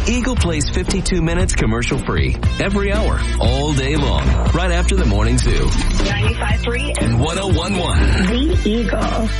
Eagle plays 52 minutes commercial-free every hour, all day long, right after the morning zoo. 95.3 and 101.1. The Eagle.